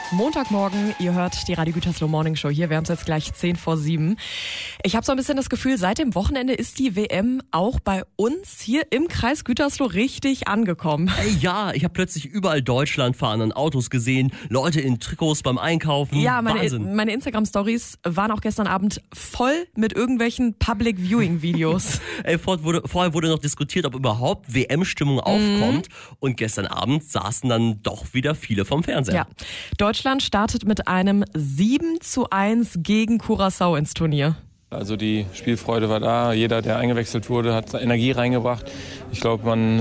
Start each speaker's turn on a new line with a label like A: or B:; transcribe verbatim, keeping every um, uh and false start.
A: Montagmorgen, ihr hört die Radio Gütersloh Morning Show hier. Wir haben es jetzt gleich zehn vor sieben. Ich habe so ein bisschen das Gefühl, seit dem Wochenende ist die W M auch bei uns hier im Kreis Gütersloh richtig angekommen.
B: Ey, ja, ich habe plötzlich überall Deutschland fahrenden Autos gesehen, Leute in Trikots beim Einkaufen.
A: Ja, meine,
B: Wahnsinn.
A: meine Instagram-Stories waren auch gestern Abend voll mit irgendwelchen Public-Viewing-Videos.
B: Ey, vorher wurde, vorher wurde noch diskutiert, ob überhaupt W M-Stimmung aufkommt. Mhm. Und gestern Abend saßen dann doch wieder viele vom Fernseher.
A: Ja. Deutschland startet mit einem sieben zu eins gegen Curaçao ins Turnier.
C: Also die Spielfreude war da. Jeder, der eingewechselt wurde, hat Energie reingebracht. Ich glaube, man